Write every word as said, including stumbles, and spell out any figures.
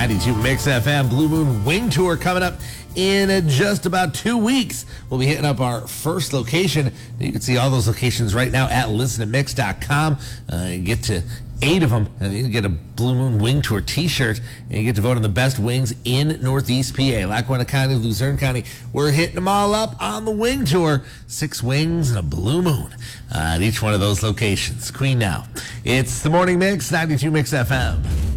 ninety-two Mix F M Blue Moon Wing Tour coming up in just about two weeks. We'll be hitting up our first location. You can see all those locations right now at listen to mix dot com. Uh, you get to eight of them, and you can get a Blue Moon Wing Tour t-shirt, and you get to vote on the best wings in Northeast P A. Lackawanna County, Luzerne County, we're hitting them all up on the Wing Tour. Six wings and a blue moon uh, at each one of those locations. Queen now. It's the Morning Mix, ninety-two Mix F M.